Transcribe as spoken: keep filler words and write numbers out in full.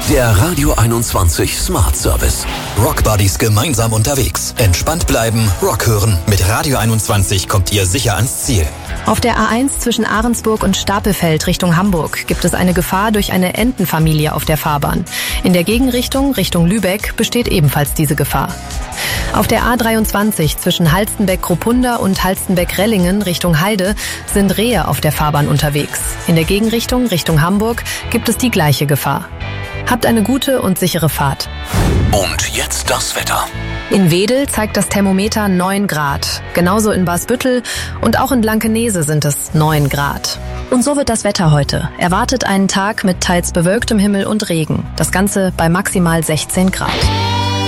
Der Radio einundzwanzig Smart Service. Rockbuddies gemeinsam unterwegs. Entspannt bleiben, Rock hören. Mit Radio einundzwanzig kommt ihr sicher ans Ziel. Auf der A eins zwischen Ahrensburg und Stapelfeld Richtung Hamburg gibt es eine Gefahr durch eine Entenfamilie auf der Fahrbahn. In der Gegenrichtung Richtung Lübeck besteht ebenfalls diese Gefahr. Auf der A dreiundzwanzig zwischen Halstenbeck-Kruppunda und Halstenbeck-Rellingen Richtung Heide sind Rehe auf der Fahrbahn unterwegs. In der Gegenrichtung Richtung Hamburg gibt es die gleiche Gefahr. Habt eine gute und sichere Fahrt. Und jetzt das Wetter. In Wedel zeigt das Thermometer neun Grad. Genauso in Basbüttel und auch in Blankenese sind es neun Grad. Und so wird das Wetter heute. Erwartet einen Tag mit teils bewölktem Himmel und Regen. Das Ganze bei maximal sechzehn Grad.